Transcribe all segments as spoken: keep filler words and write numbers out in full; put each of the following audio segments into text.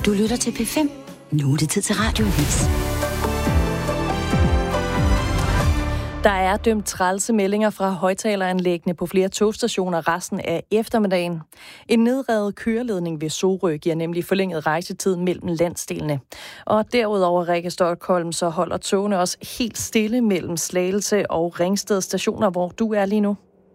Du lytter til P fem. Nu er det tid til Radioavis. Der er dømt trælse meldinger fra højtaleranlæggene på flere togstationer resten af eftermiddagen. En nedrevet køreledning ved Sorø giver nemlig forlænget rejsetid mellem landsdelene. Og derudover, Rikke Stockholm, så holder togene også helt stille mellem Slagelse og Ringsted stationer, hvor du er lige nu.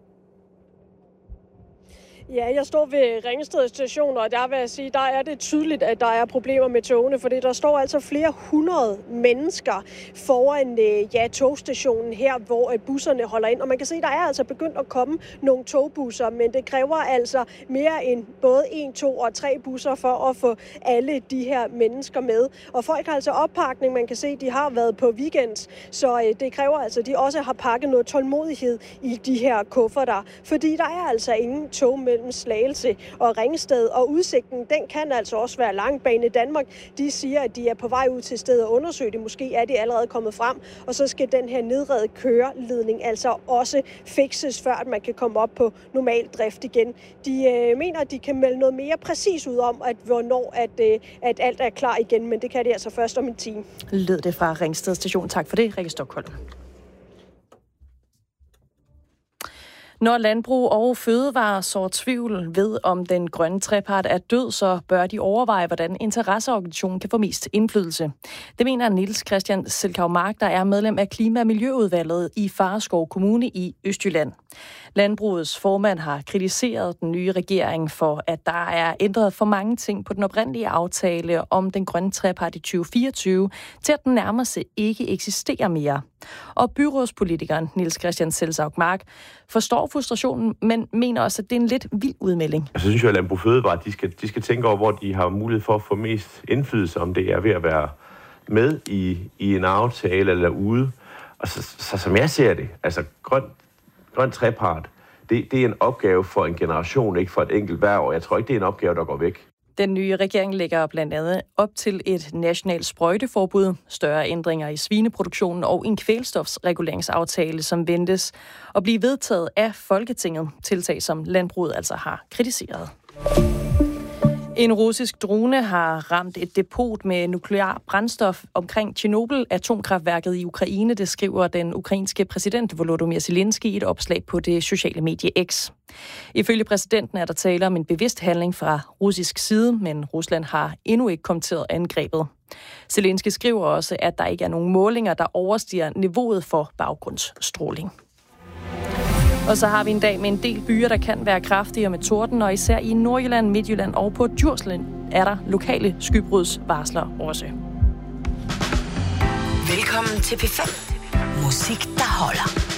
Ja, jeg står ved Ringsted station, og der vil jeg sige, der er det tydeligt, at der er problemer med togene, fordi der står altså flere hundrede mennesker foran ja, togstationen her, hvor busserne holder ind. Og man kan se, der er altså begyndt at komme nogle togbusser, men det kræver altså mere end både en, to og tre busser for at få alle de her mennesker med. Og folk har altså oppakning, man kan se, de har været på weekend, så det kræver altså, at de også har pakket noget tålmodighed i de her kufferter, fordi der er altså ingen tog mellem Slagelse og Ringsted, og udsigten, den kan altså også være lang. Bane Danmark, de siger, at de er på vej ud til stedet og undersøge det. Måske er de allerede kommet frem, og så skal den her nedrede køreledning altså også fikses, før at man kan komme op på normal drift igen. De øh, mener, at de kan melde noget mere præcis ud om, at hvornår at, øh, at alt er klar igen, men det kan de altså først om en time. Lød det fra Ringsted station. Tak for det, Rikke Stockholm. Når Landbrug og Fødevare sår tvivl ved, om den grønne trepart er død, så bør de overveje, hvordan interesseorganisationen kan få mest indflydelse. Det mener Niels Christian Selkau Mark, der er medlem af Klima- og Miljøudvalget i Fareskov Kommune i Østjylland. Landbrugets formand har kritiseret den nye regering for, at der er ændret for mange ting på den oprindelige aftale om den grønne trepart i tyve fireogtyve, til at den nærmest ikke eksisterer mere. Og byrådspolitikeren Niels Christian Selkau Mark forstår frustrationen, men mener også, at det er en lidt vild udmelding. Jeg synes jo, at Landbrug Fødevare, de skal, de skal tænke over, hvor de har mulighed for at få mest indflydelse, om det er ved at være med i, i en aftale eller ude. Og så, så som jeg ser det, altså grøn, grøn trepart, det, det er en opgave for en generation, ikke for et enkelt hver år. Jeg tror ikke, det er en opgave, der går væk. Den nye regering lægger blandt andet op til et nationalt sprøjteforbud, større ændringer i svineproduktionen og en kvælstofsreguleringsaftale, som ventes at blive vedtaget af Folketinget, tiltag som landbruget altså har kritiseret. En russisk drone har ramt et depot med nuklear brændstof omkring Tjernobyl-atomkraftværket i Ukraine, det skriver den ukrainske præsident Volodymyr Zelensky i et opslag på det sociale medie X. Ifølge præsidenten er der tale om en bevidst handling fra russisk side, men Rusland har endnu ikke kommenteret angrebet. Zelensky skriver også, at der ikke er nogen målinger, der overstiger niveauet for baggrundsstråling. Og så har vi en dag med en del byer, der kan være kraftigere med torden, og især i Nordjylland, Midtjylland og på Djursland er der lokale skybrudsvarsler også. Velkommen til P fem. Musik, der holder.